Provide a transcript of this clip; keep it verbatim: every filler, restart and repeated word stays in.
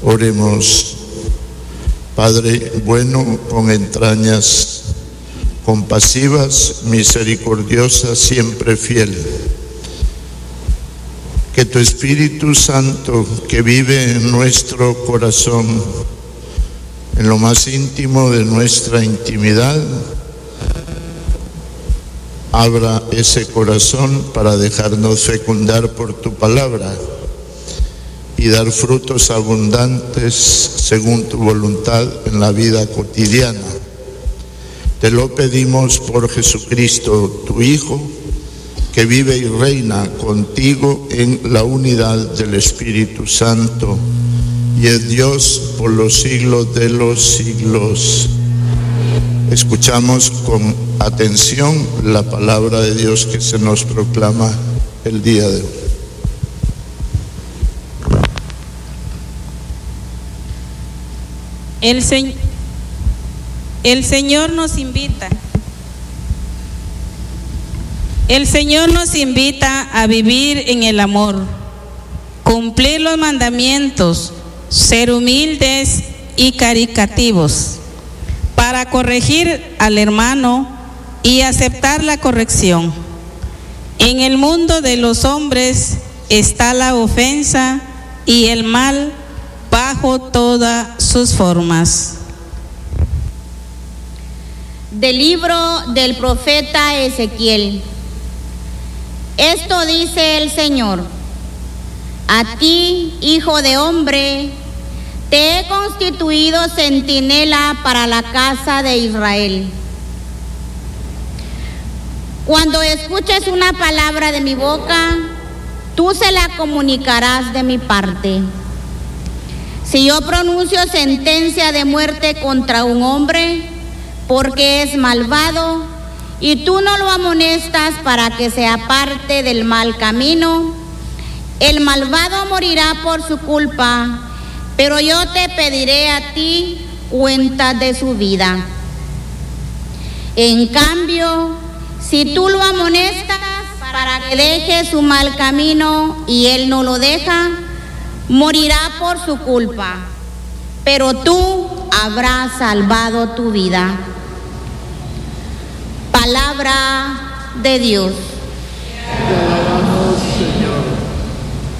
Oremos. Padre bueno, con entrañas compasivas, misericordiosa, siempre fiel, que tu Espíritu Santo, que vive en nuestro corazón, en lo más íntimo de nuestra intimidad, abra ese corazón para dejarnos fecundar por tu palabra y dar frutos abundantes según tu voluntad en la vida cotidiana. Te lo pedimos por Jesucristo, tu Hijo, que vive y reina contigo en la unidad del Espíritu Santo y es Dios por los siglos de los siglos. Escuchamos con atención la palabra de Dios que se nos proclama el día de hoy. El, se... el Señor nos invita. El Señor nos invita a vivir en el amor, cumplir los mandamientos, ser humildes y caritativos, para corregir al hermano y aceptar la corrección. En el mundo de los hombres está la ofensa y el mal bajo todas sus formas. Del libro del profeta Ezequiel. Esto dice el Señor: a ti, hijo de hombre, te he constituido centinela para la casa de Israel. Cuando escuches una palabra de mi boca, tú se la comunicarás de mi parte. Si yo pronuncio sentencia de muerte contra un hombre porque es malvado y tú no lo amonestas para que se aparte del mal camino, el malvado morirá por su culpa, pero yo te pediré a ti cuenta de su vida. En cambio, si tú lo amonestas para que deje su mal camino y él no lo deja, morirá por su culpa, pero tú habrás salvado tu vida. Palabra de Dios.